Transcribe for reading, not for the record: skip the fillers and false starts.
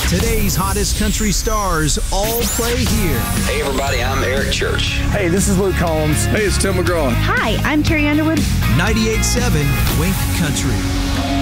Today's hottest country stars all play here. Hey everybody, I'm Eric Church. Hey, this is Luke Combs. Hey, it's Tim McGraw. Hi, I'm Carrie Underwood. 98.7 Wink Country.